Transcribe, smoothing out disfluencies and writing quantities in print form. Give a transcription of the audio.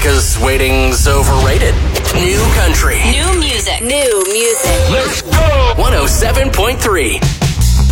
because waiting's overrated. New country. New music. New music. Let's go! 107.3.